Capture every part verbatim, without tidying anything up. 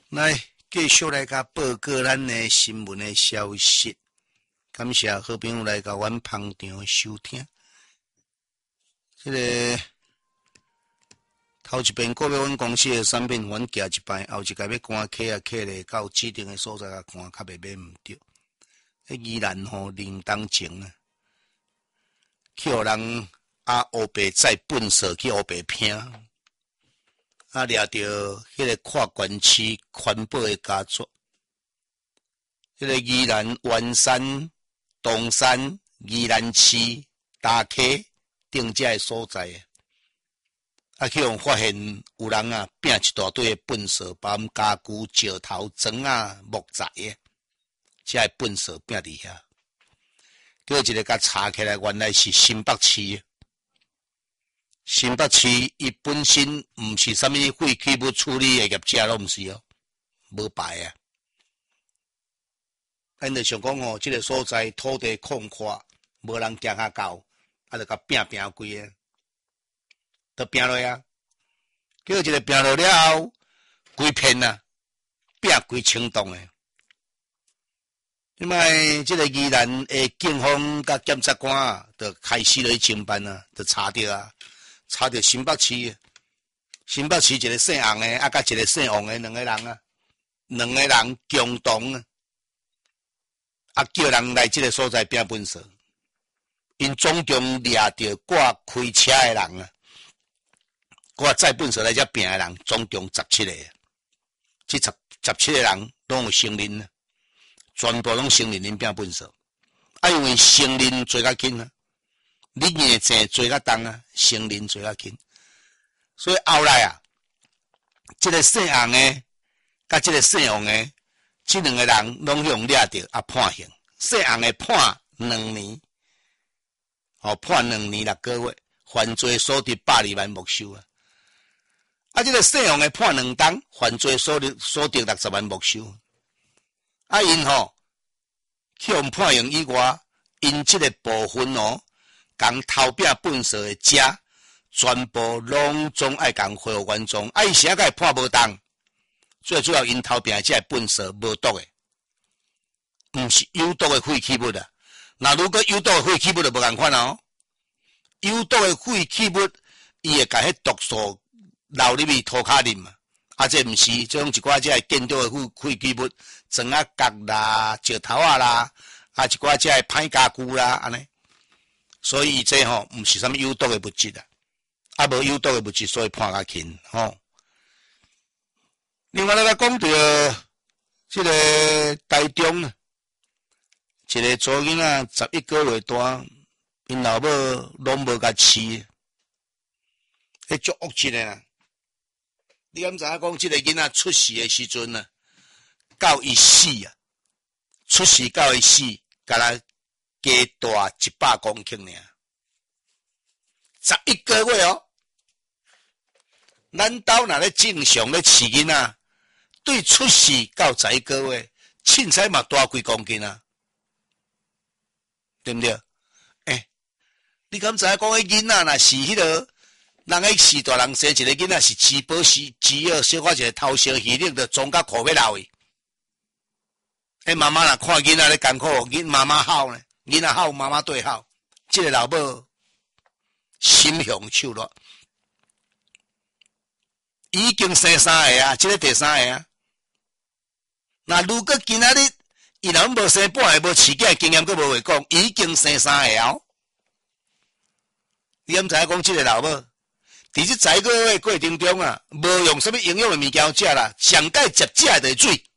来，继续来甲报告咱的新闻的消息。感谢好朋友来甲阮捧场收听。这个头一遍告别阮公司的产品，阮寄一摆，后一摆要赶客啊客咧，到指定的所在啊看，较袂买毋着。迄宜兰吼林东前啊，去互人啊乌白再笨手去乌白拼。啊！掠着迄个跨县市环保的佳作，迄、那个宜兰湾山、东山、宜兰市、大溪定这的所在，啊，去互发现有人啊拼一大堆的粪扫，把阮家具、石头、砖啊、木材的，这的粪扫拼伫遐，叫一个甲查起来，原来是新北市。新北市伊本身毋是啥物废弃物处理的业者，拢毋是哦，无牌啊。咱就想讲吼，即、这个所在土地空旷，无人行较到，啊，就甲拼拼规个，都拼落啊。叫一个拼落了后，规片啊，拼规清洞诶。因为即个宜兰诶警方甲检察官啊，就开始咧侦办啊，就查着啊。查着新北市，新北市一个姓洪的，啊，甲一个姓王的两个人啊，两个人共同啊，啊，叫人来这个所在拼粪扫。因总共掠着挂开车的人啊，挂载粪扫来遮拼的人，总共十七个。这十十七个人拢有承认啊，全部拢承认因拼粪扫。啊，因为承认做较紧啊。你硬正做较重啊，承认做较紧，所以后来啊，这个姓洪的，甲这个姓王的，这两个人拢用掠着啊判刑。姓洪的判两年，哦判两年六个月，犯罪所得百二万没收啊。啊，这个姓王的判两档，犯罪所得所得六十万没收。啊，因吼去用判刑以外，因这个部分哦。共偷饼粪扫的食，全部拢总爱共恢复原状。啊，伊啥个会判无当？最主要因偷饼这粪扫无毒的，毋是有毒的废弃物啊。那如果有毒的废弃物就无共款哦。有毒的废弃物，伊会甲迄毒素流入去涂骹啉嘛。啊，这毋是，这种一寡这建筑的废废弃物，砖啊角啦、石头啊啦，啊一寡这歹家具啦，安尼。所以这吼毋是啥物有毒的物质啊，啊无有毒的物质，所以判较轻吼。另外来讲到这个台中啊，一个祖囡仔十一个月大，因老母拢无甲饲，迄足恶质的啦。你敢知影讲这个囡仔出世的时阵啊，到伊死啊，出世到伊死，甲咱。加大一百公斤尔，十一个月哦。咱兜若咧正常咧饲囡仔，对出世到十一个月，凊彩嘛大几公斤啊，对不对？诶、欸，你敢知影讲迄囡仔若是迄个人迄四大人生一个囡仔是吃饱是饥饿，小可一个偷小鱼肉，就装甲裤要流去。迄妈妈若看囡仔咧艰苦，囡妈妈好呢。囡仔好，妈妈对好，这个老母心向手落，已经生三个啊，这个第三个啊。那如果今仔日伊若无生半个，无饲囝经验，佫无话讲，已经生三个哦。你敢知影讲这个老母，伫这十一个月过程中啊，无用什么营养的物件食啦，上届接食的就是水，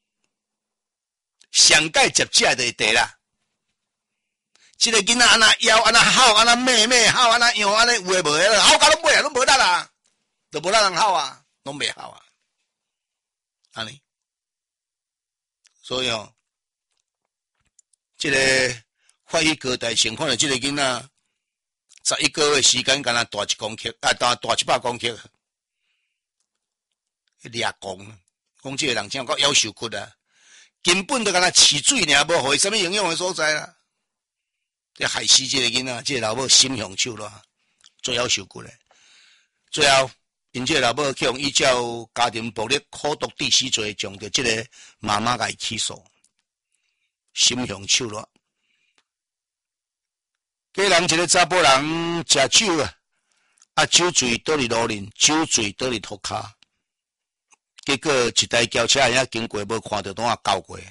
上届接食的就是茶啦。这个囡仔安那枵，安那吼，安那咩咩吼，安那样，安尼有诶无诶，吼甲拢袂啊，拢无力啊，都无力人吼啊，拢袂吼啊，安尼。所以哦，这个发育高大情况的这个囡仔，十一个月时间，敢若大一公克，啊大大一百公克，掠公，讲这个人真够夭寿骨啊，根本就敢若饲水尔，无互伊什么营养的所在啦。这害死这个囡仔，这个老母心向手了，最后受骨嘞。最后因这老母去用依照家庭暴力苦毒致死罪，将着这个妈妈给起诉，心胸手软。家人一个查甫人食酒啊，啊酒醉倒伫路面，酒醉倒伫涂骹，结果一台轿车遐经过，无看到，当啊交过。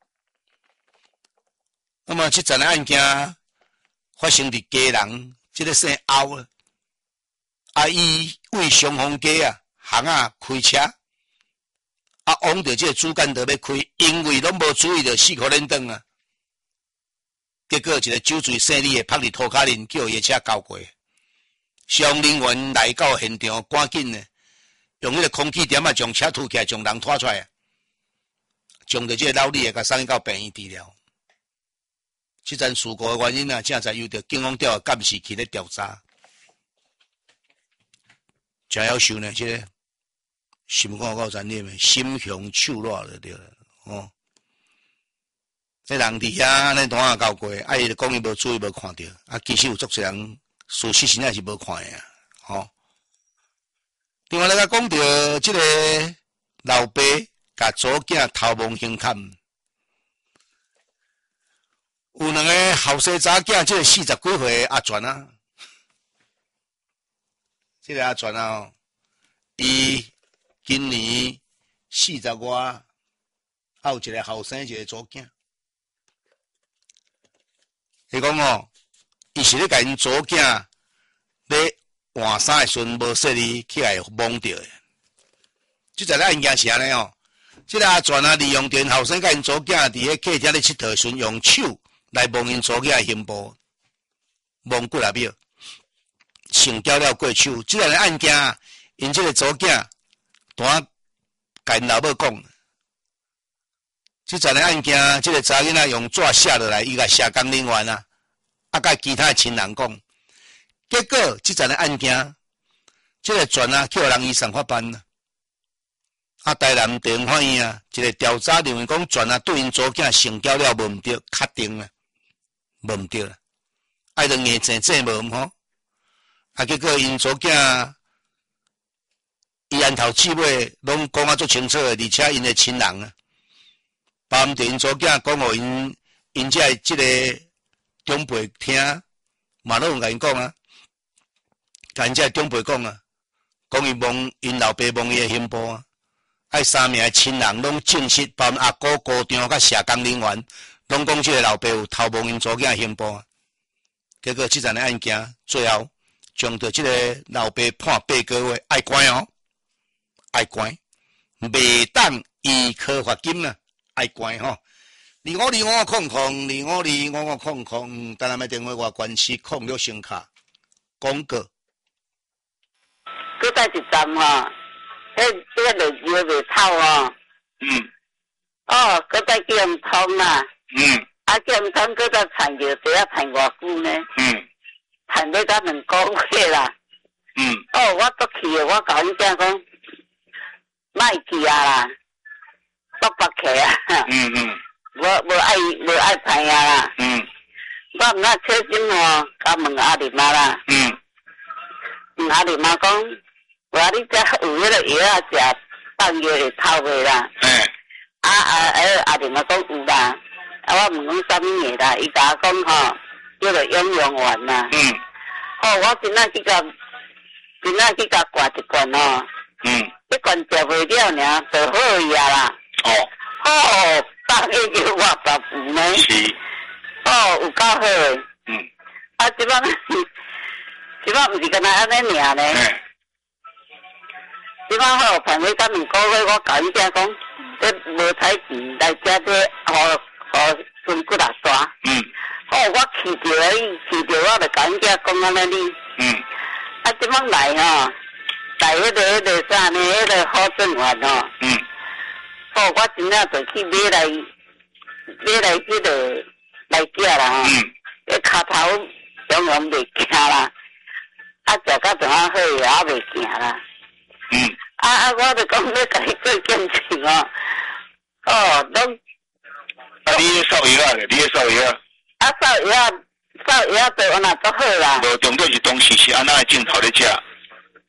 那么这阵案件发生伫家人，这个姓欧啊，啊伊为双方家啊行啊开车，啊往着这个主干道要开，因为拢无注意到四颗轮灯啊。结果一个酒醉姓李的拍伫涂骹面，叫伊的车交过。消防人员来到现场，赶紧呢，用迄个空气点啊，将车拖起来，将人拖出来，将着这个老李的甲送去到病院治疗。这阵事故的原因啊，正在由着警方调监视器咧调查。真要求呢，这个心肝够残忍的，心胸手软就对了，哦。这人伫遐安尼单啊交过，啊伊就讲伊无注意无看到，啊其实有足侪人事实真正是无看的啊，吼、哦。另外来甲讲到即个老爸甲祖囝偷摸行砍，有两个后生查囝，即个四十几岁阿全啊，即、這個阿全啊，伊今年四十外，还有一个后生一个祖囝。伊讲哦，伊是咧甲因祖囝咧换衫诶时阵无说你起来蒙着诶。即阵咧案件是安尼哦，即个阿全啊利用电后生甲因祖囝伫咧客厅咧佚佗时阵，用手来蒙因祖囝诶胸部，蒙几啊秒，性交了过手。即阵咧案件，因即个祖囝单甲因老母讲。即阵个案件，即、這个查囡仔用纸写落来，伊甲社工人员啊，啊甲其他亲人讲，结果即阵个案件，即、這个全啊去互人医生法办啦。啊，台南地方法院啊，一个调查认为讲全啊对因祖囝性交了无毋对，确定啦，无毋对啦，啊，就硬正正无毋好，啊，结果因祖囝伊按头姊妹拢讲啊足清楚诶，而且因诶亲人啊。包含着因祖囝讲互因，因这即个长辈听，嘛拢有甲因讲啊，甲因这长辈讲啊，讲伊摸因老爸摸伊的胸部啊，爱三名亲人拢证实，包含阿姑、姑丈甲社工人员，拢讲即个老爸有偷摸因祖囝的胸部啊。结果即阵的案件最后将着即个老爸判八个月爱关哦，爱关，未当依科罚金啊。爱关吼，二五二五空空，二五二五五空空，等下咪电话我关系空了声卡广告。 佮再一站吼，迄迄个落油袂透哦。 嗯。 哦，佮再叫唔通啦。 嗯。 啊，叫唔通，佮再缠着，底下缠偌久呢？ 嗯。 缠要到两个月啦。 嗯。 哦，我足气的，我甲阮囝讲，莫去啊啦。北北客啊， 嗯嗯， 无无爱无爱拍啊啦， 嗯， 我毋那切心哦，甲问阿姨妈啦， 嗯， 问阿姨妈讲，我你遮有迄个药啊食，半月会透袂啦？ 哎， 啊啊哎，阿姨妈讲有啦，啊我问讲啥物嘢啦？伊甲我讲吼，叫做养养丸啦， 嗯， 哦，我今仔去甲，今仔去甲灌一罐哦， 嗯， 一罐食袂了尔，就好伊啊啦。 哦， 哦，半个月我十五呢。 是。 哦，有够好诶。 嗯。 啊，即摆，即摆毋是干那安尼尔呢。 嗯。 即摆好，朋友甲两个月，我甲伊囝讲，这无彩钱来遮这，互互孙骨力大。 嗯。 哦，我气着伊，气着我就甲伊囝讲安尼哩。 嗯。 啊，即摆来吼，来迄个迄个啥呢？迄个好正丸哦。 嗯。 哦，我真正就去买来买来迄个来食啦吼，迄骹头永远袂行啦，啊食到怎啊好也袂行啦。 嗯。 啊啊，我就讲要甲你做检查哦，哦，拢。 啊，你咧扫药啊？你咧扫药啊？ 啊，扫药扫药就安那足好啦。 无重点是东西是安那镜头咧食。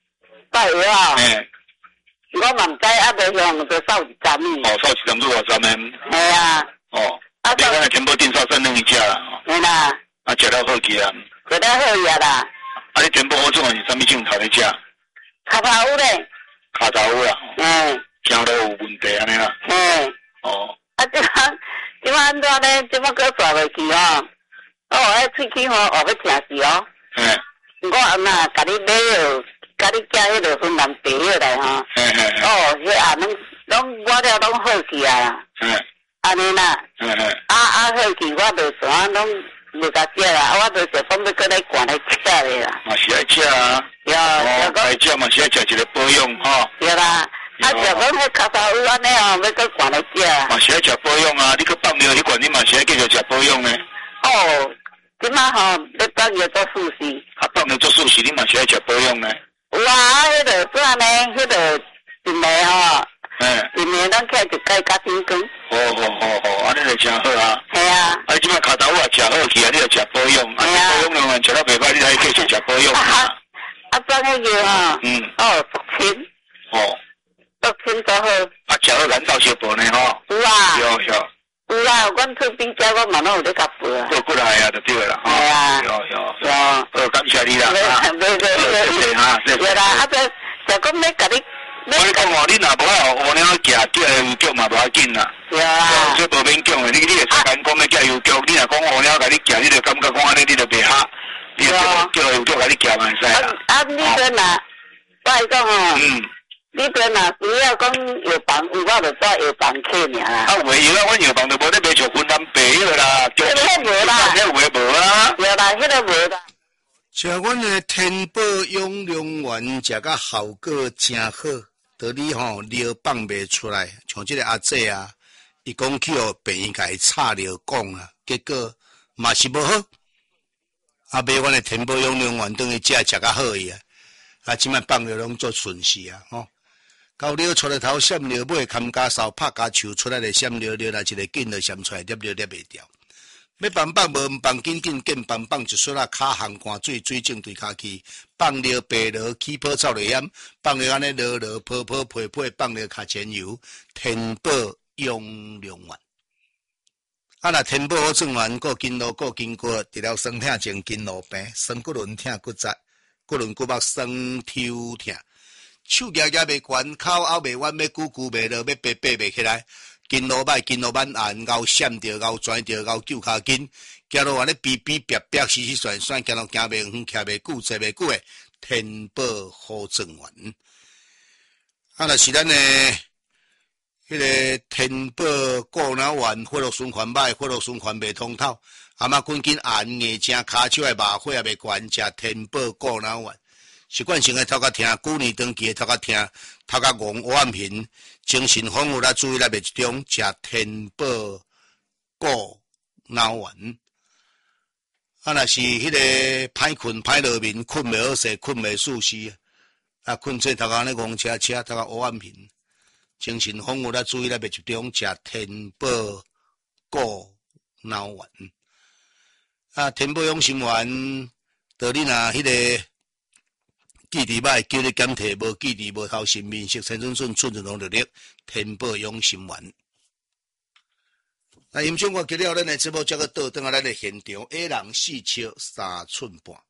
带药啊。 嘿。 我嘛唔知啊，未向就扫一站呢。 哦，扫一站做偌站呢？ 系啊。 哦。啊，你看天宝顶扫三两一只啦。 系啦。 啊，食了好去啊。 食了好呀啦。 啊，你天宝好种是啥物种头咧食？ 卡头乌咧。 卡头乌啦。嗯。行路有问题安尼啦。 嗯。哦。啊，即摆即摆安怎咧？即摆搁抓袂去哦。哦，迄喙齿吼，学要疼死哦。嗯。我安那甲你买哦。甲你寄迄落芬兰茶药来吼，哦，迄啊，拢拢我了拢好去啊，安尼啦，啊啊好去，我就全拢袂甲食啦，啊我就想讲要搁来灌来食咧啦。 嘛是爱食啊， 对啊， 爱食嘛是爱食一个保养吼。 对啦，啊就讲迄卡头乌安尼哦，要搁灌来食。 嘛是爱食保养啊，你搁放尿迄罐，你嘛是爱继续食保养呢。 哦，即摆吼要放尿做素食。 啊，放尿做素食，你嘛是爱食保养呢。 有啊，迄个怎呢？迄个一暝吼，嗯，一暝咱起来就改甲天光。 好好好好，安尼就真好啊。 系啊。 啊，你即摆骹头也食好去啊，你就食保养，啊，保养两万食了袂歹，你还继续食保养啊。 啊，装迄个吼，嗯，哦，竹青，哦，竹青都好。 啊，食好咱倒小补呢吼。 有啊。 有有。 有啊，阮厝边家我嘛拢有咧甲补啊。 做过来啊，就对啦。 系啊。 有有有。好，感谢你啦。 对对对。 谢谢哈，谢谢。 对啦，啊，就就讲要甲你。 我你讲哦，你若无好，我了寄寄邮局嘛无要紧啦。 对啊。 这无免讲的，你你会使讲讲的寄邮局，你若讲我了甲你寄，你就感觉讲安尼你就袂合，你就叫叫邮局甲你寄嘛会使啦。 啊，你说呐，我来讲哦。嗯。你这若需要讲药房，有我就带药房去尔啦。 啊，有诶药啊，阮药房就无咧卖像芬兰白药啦， 迄个无啦， 迄个无啦， 有啦，迄个无啦。 食阮的天宝养龙丸，食甲效果真好，道理吼尿放袂出来。像即个阿姐啊，伊讲去互病院甲伊插尿讲啊，结果嘛是无好。啊，买阮的天宝养龙丸，等于食食甲好伊啊，啊，即摆放尿拢做顺势啊，吼。高尿出来头闪尿尾，砍家扫拍家树出来的闪尿尿，来一个紧就闪出来，尿尿尿袂掉。要放放无放紧紧，紧放放一撮啊，骹含汗水，水正对骹去，放尿白落起泡臭落盐，放尿安尼落落泡泡配配，放尿卡前油，天宝用量丸。啊，若天宝好转完，过筋络过筋骨，除了酸痛前筋络病，酸骨轮痛骨折，骨轮骨膜酸抽痛。手举举袂悬，口拗袂弯，要鼓鼓袂落，要爬爬袂起来，筋络歹，筋络慢按，拗闪着，拗转着，拗揪骹筋，行路安尼逼逼逼逼，死死旋旋，行路行袂远，徛袂久，坐袂久诶，天宝好转丸。啊，若是咱诶，迄个天宝固脑丸，血液循环歹，血液循环袂通透，阿妈赶紧按眼睛，骹手诶麻血也袂悬，食天宝固脑丸。习惯性诶头壳疼，旧年长期诶头壳疼，头壳戆黑眼皮，精神恍惚啦，注意力袂集中，食天宝固脑丸。啊，若是迄个歹困歹落眠，困袂好势，困袂舒适，啊，困做头壳咧戆车车，头壳黑眼皮，精神恍惚啦，注意力袂集中，食天宝固脑丸。啊，天宝养心丸，道理若迄个。记忆歹，叫你检体无记忆无头神面色，青春顺寸寸拢热力，天宝养心丸。那因种我记了，咱的节目这个倒转啊，咱的现场，A 人四尺三寸半。